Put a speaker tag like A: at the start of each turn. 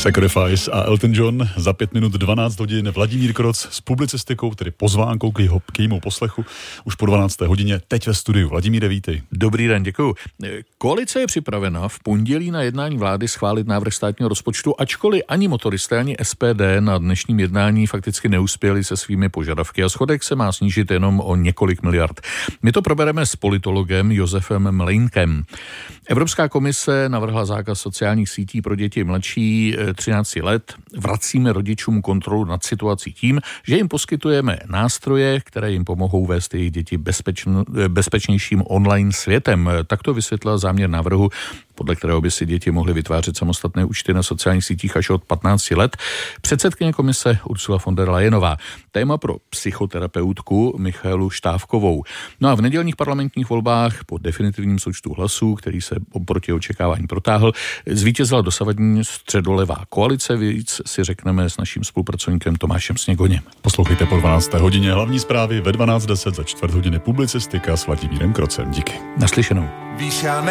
A: Sacrifice a Elton John za 5 minut 12 hodin. Vladimír Kroc s publicistikou, tedy pozvánkou k jejímu poslechu už po 12. hodině teď ve studiu. Vladimíre, vítej.
B: Dobrý den, děkuju. Koalice je připravena v pondělí na jednání vlády schválit návrh státního rozpočtu, ačkoliv ani motoristé, ani SPD na dnešním jednání fakticky neuspěli se svými požadavky a schodek se má snížit jenom o několik miliard. My to probereme s politologem Josefem Mlejnkem. Evropská komise navrhla zákaz sociálních sítí pro děti mladší 13 let. Vracíme rodičům kontrolu nad situací tím, že jim poskytujeme nástroje, které jim pomohou vést jejich děti bezpečnějším online světem. Tak to vysvětlila záměr návrhu, podle kterého by si děti mohly vytvářet samostatné účty na sociálních sítích až od 15 let. Předsedkyně komise Ursula von der Leyenová. Téma pro psychoterapeutku Michaelu Štávkovou. No a v nedělních parlamentních volbách po definitivním součtu hlasů, který se oproti očekávání protáhl, zvítězila dosavadní středolevá koalice. Víc si řekneme s naším spolupracovníkem Tomášem Sněgoněm.
A: Poslouchejte po 12. hodině hlavní zprávy, ve 12:10 za čtvrt hodiny publicistika s Vladimírem Krocem. Díky.
B: Naslyšenou.
C: Víš, já